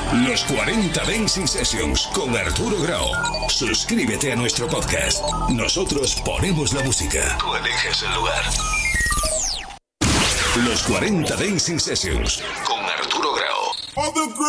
Los 40 Dancing Sessions con Arturo Grau. Suscríbete a nuestro podcast. Nosotros ponemos la música. Tú eliges el lugar. Los 40 Dancing Sessions con Arturo Grau.